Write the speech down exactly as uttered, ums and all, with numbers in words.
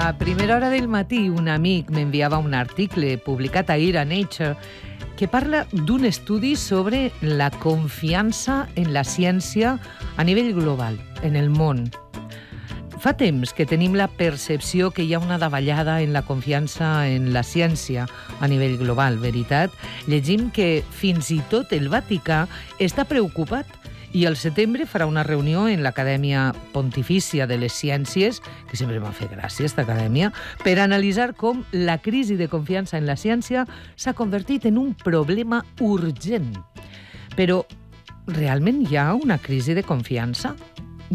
A primera hora del matí un amic m'enviava un article publicat ahir a Nature que parla d'un estudi sobre la confiança en la ciència a nivell global, en el món. Fa temps que tenim la percepció que hi ha una davallada en la confiança en la ciència a nivell global, veritat? Llegim que fins i tot el Vaticà està preocupat i al setembre farà una reunió en l'Acadèmia Pontifícia de les Ciències, que sempre m'ha fet gràcia, aquesta acadèmia, per analitzar com la crisi de confiança en la ciència s'ha convertit en un problema urgent. Però realment hi ha una crisi de confiança?